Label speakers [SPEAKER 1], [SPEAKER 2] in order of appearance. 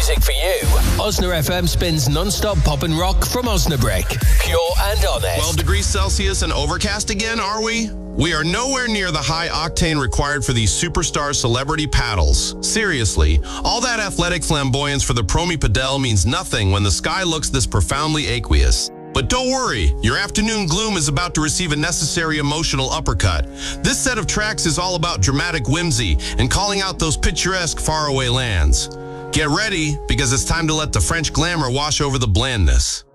[SPEAKER 1] music for you. Osna FM spins non-stop pop and rock from Osnabrück. Pure and honest.
[SPEAKER 2] 12 degrees Celsius and overcast again, are we? We are nowhere near the high octane required for these superstar celebrity paddles. Seriously, all that athletic flamboyance for the Promi Padel means nothing when the sky looks this profoundly aqueous. But don't worry, your afternoon gloom is about to receive a necessary emotional uppercut. This set of tracks is all about dramatic whimsy and calling out those picturesque faraway lands. Get ready, because it's time to let the French glamour wash over the blandness.